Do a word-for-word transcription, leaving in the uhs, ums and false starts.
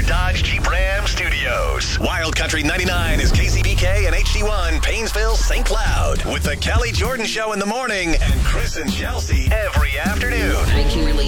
Dodge Jeep Ram Studios. Wild Country ninety-nine is K C B K and H D one, Painesville, Saint Cloud. With the Kelly Jordan Show in the morning and Chris and Chelsea every afternoon. I can really